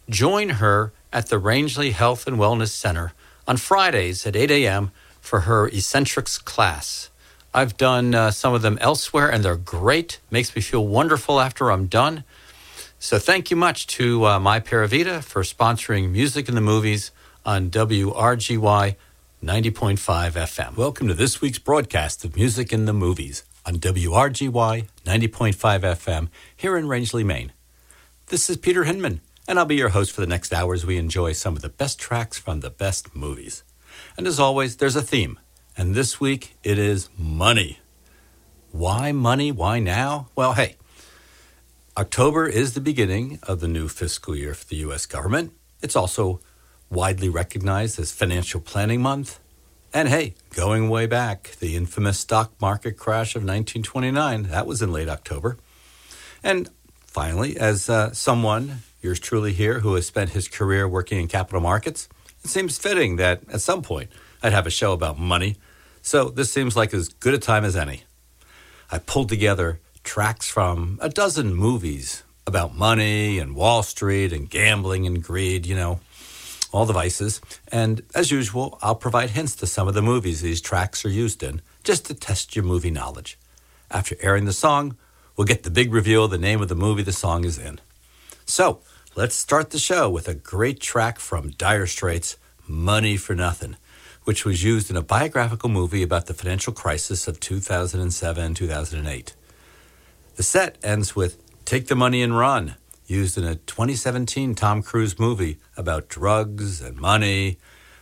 join her at the Rangeley Health and Wellness Center on Fridays at 8 a.m. for her Eccentrics class. I've done some of them elsewhere, and they're great. Makes me feel wonderful after I'm done. So thank you much to My Paravita for sponsoring Music in the Movies on WRGY 90.5 FM. Welcome to this week's broadcast of Music in the Movies on WRGY 90.5 FM here in Rangeley, Maine. This is Peter Hinman, and I'll be your host for the next hour as we enjoy some of the best tracks from the best movies. And as always, there's a theme, and this week it is money. Why money? Why now? Well, hey, October is the beginning of the new fiscal year for the U.S. government. It's also widely recognized as Financial Planning Month. And hey, going way back, the infamous stock market crash of 1929, that was in late October. And finally, as someone, yours truly here, who has spent his career working in capital markets, it seems fitting that at some point I'd have a show about money. So this seems like as good a time as any. I pulled together tracks from a dozen movies about money and Wall Street and gambling and greed, all the vices. And as usual, I'll provide hints to some of the movies these tracks are used in, just to test your movie knowledge. After airing the song, we'll get the big reveal of the name of the movie the song is in. So, let's start the show with a great track from Dire Straits, Money for Nothing, which was used in a biographical movie about the financial crisis of 2007-2008. The set ends with Take the Money and Run, used in a 2017 Tom Cruise movie about drugs and money.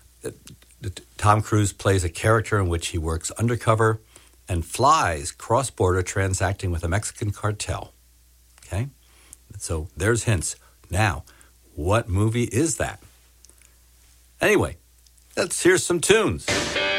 Tom Cruise plays a character in which he works undercover and flies cross-border transacting with a Mexican cartel. Okay? So there's hints. Now, what movie is that? Anyway, let's hear some tunes.